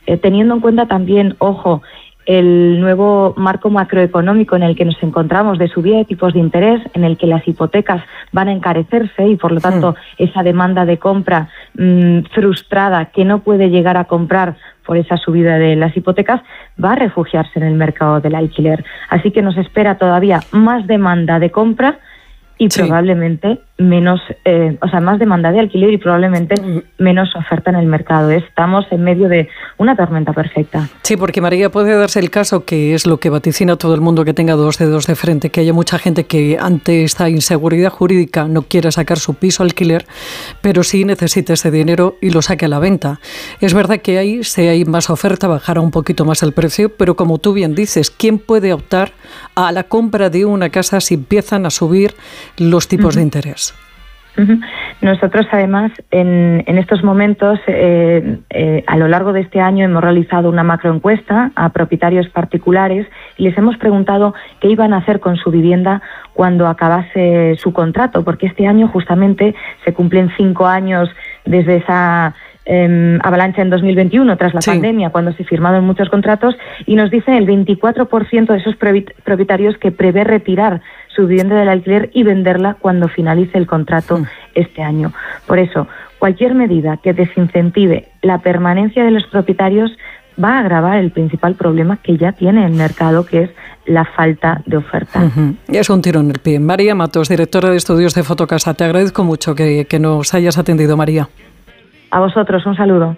teniendo en cuenta también, ojo, el nuevo marco macroeconómico en el que nos encontramos de subida de tipos de interés, en el que las hipotecas van a encarecerse y por lo tanto esa demanda de compra frustrada que no puede llegar a comprar por esa subida de las hipotecas va a refugiarse en el mercado del alquiler. Así que nos espera todavía más demanda de compra y probablemente menos, más demanda de alquiler y probablemente menos oferta en el mercado. Estamos en medio de una tormenta perfecta. Sí, porque María, puede darse el caso, que es lo que vaticina todo el mundo, que tenga dos dedos de frente, que haya mucha gente que ante esta inseguridad jurídica no quiera sacar su piso alquiler, pero sí necesita ese dinero y lo saque a la venta. Es verdad que ahí, si hay más oferta, bajará un poquito más el precio, pero como tú bien dices, ¿quién puede optar a la compra de una casa si empiezan a subir los tipos de interés? Nosotros, además, en estos momentos, a lo largo de este año, hemos realizado una macroencuesta a propietarios particulares y les hemos preguntado qué iban a hacer con su vivienda cuando acabase su contrato, porque este año justamente se cumplen 5 años desde esa avalancha en 2021 tras la pandemia, cuando se firmaron muchos contratos, y nos dice el 24% de esos propietarios que prevé retirar su vivienda del alquiler y venderla cuando finalice el contrato este año. Por eso, cualquier medida que desincentive la permanencia de los propietarios va a agravar el principal problema que ya tiene el mercado, que es la falta de oferta. Es un tiro en el pie. María Matos, directora de estudios de Fotocasa, te agradezco mucho que nos hayas atendido, María. A vosotros, un saludo.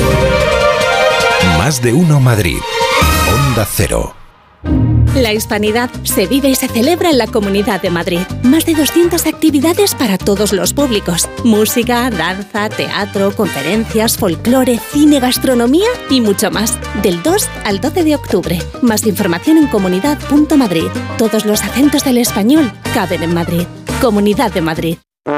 Más de uno Madrid. Onda Cero. La hispanidad se vive y se celebra en la Comunidad de Madrid. Más de 200 actividades para todos los públicos. Música, danza, teatro, conferencias, folclore, cine, gastronomía y mucho más. Del 2 al 12 de octubre. Más información en comunidad.madrid. Todos los acentos del español caben en Madrid. Comunidad de Madrid.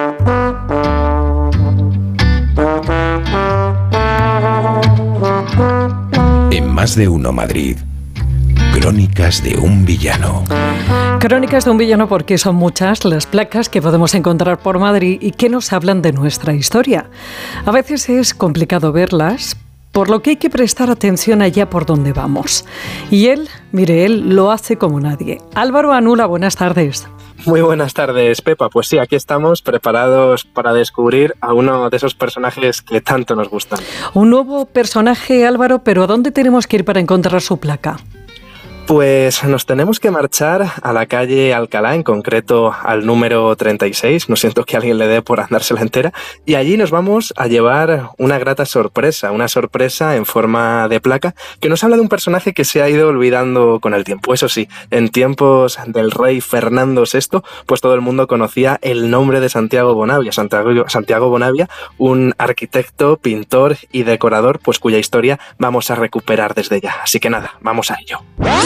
En Más de uno Madrid. Crónicas de un villano. Crónicas de un villano, porque son muchas las placas que podemos encontrar por Madrid y que nos hablan de nuestra historia. A veces es complicado verlas, por lo que hay que prestar atención allá por donde vamos. Y él lo hace como nadie. Álvaro Anula, buenas tardes. Muy buenas tardes, Pepa. Pues sí, aquí estamos preparados para descubrir a uno de esos personajes que tanto nos gustan. Un nuevo personaje, Álvaro, pero ¿a dónde tenemos que ir para encontrar su placa? Pues nos tenemos que marchar a la calle Alcalá, en concreto al número 36, no siento que alguien le dé por andársela entera, y allí nos vamos a llevar una grata sorpresa, una sorpresa en forma de placa que nos habla de un personaje que se ha ido olvidando con el tiempo. Eso sí, en tiempos del rey Fernando VI, pues todo el mundo conocía el nombre de Santiago Bonavia. Santiago Bonavia, un arquitecto, pintor y decorador, pues cuya historia vamos a recuperar desde ya. Así que nada, vamos a ello.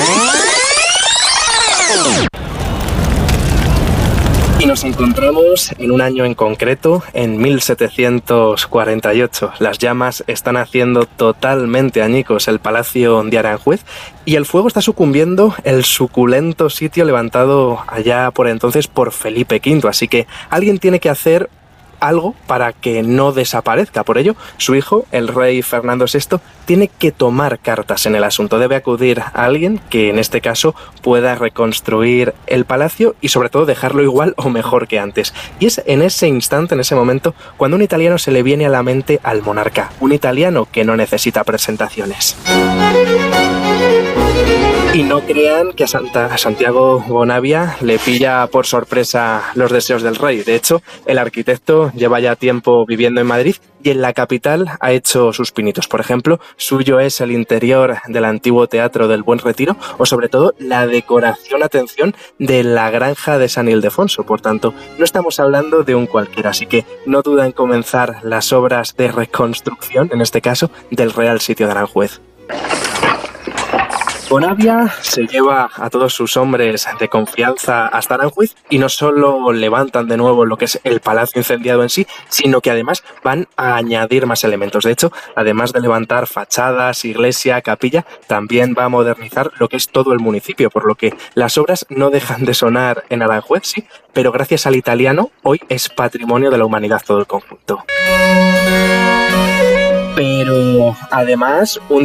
Y nos encontramos en un año en concreto, en 1748. Las llamas están haciendo totalmente añicos el Palacio de Aranjuez y el fuego está sucumbiendo el suculento sitio levantado allá por entonces por Felipe V. Así que alguien tiene que hacer algo para que no desaparezca. Por ello, su hijo, el rey Fernando VI, tiene que tomar cartas en el asunto. Debe acudir a alguien que, en este caso, pueda reconstruir el palacio y, sobre todo, dejarlo igual o mejor que antes. Y es en ese instante, en ese momento, cuando un italiano se le viene a la mente al monarca. Un italiano que no necesita presentaciones. Y no crean que a Santiago Bonavia le pilla por sorpresa los deseos del rey. De hecho, el arquitecto lleva ya tiempo viviendo en Madrid y en la capital ha hecho sus pinitos. Por ejemplo, suyo es el interior del antiguo Teatro del Buen Retiro o, sobre todo, la decoración, atención, de la granja de San Ildefonso. Por tanto, no estamos hablando de un cualquiera, así que no duda en comenzar las obras de reconstrucción, en este caso, del Real Sitio de Aranjuez. Bonavia se lleva a todos sus hombres de confianza hasta Aranjuez y no solo levantan de nuevo lo que es el palacio incendiado en sí, sino que además van a añadir más elementos. De hecho, además de levantar fachadas, iglesia, capilla, también va a modernizar lo que es todo el municipio, por lo que las obras no dejan de sonar en Aranjuez, sí, pero gracias al italiano, hoy es patrimonio de la humanidad todo el conjunto. Pero además, un